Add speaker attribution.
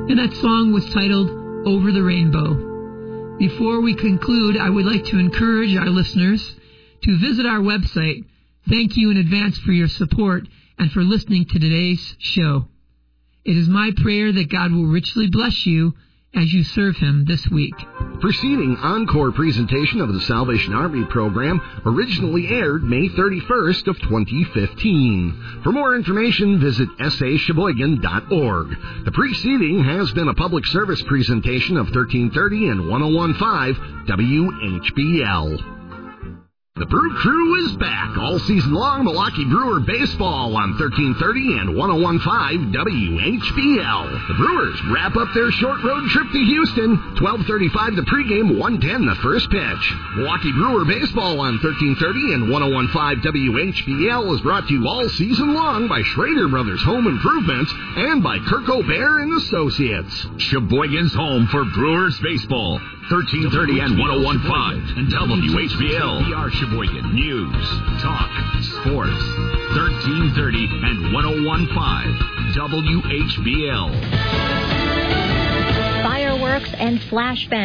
Speaker 1: And that song was titled Over the Rainbow. Before we conclude, I would like to encourage our listeners to visit our website. Thank you in advance for your support and for listening to today's show. It is my prayer that God will richly bless you as you serve Him this week.
Speaker 2: Preceding encore presentation of the Salvation Army program originally aired May 31st of 2015. For more information, visit sasheboygan.org. The preceding has been a public service presentation of 1330 and 1015 WHBL. The Brew Crew is back all season long. Milwaukee Brewer baseball on 1330 and 1015 WHBL. The Brewers wrap up their short road trip to Houston. 12:35 the pregame, 1:10 the first pitch. Milwaukee Brewer baseball on 1330 and 1015 WHBL is brought to you all season long by Schrader Brothers Home Improvements and by Kirk O'Bear and Associates.
Speaker 3: Sheboygan's home for Brewers baseball. 1330 and 1015 and WHBL. PR Sheboygan News, Talk, Sports. 1330 and 1015 WHBL.
Speaker 4: Fireworks and flashbangs.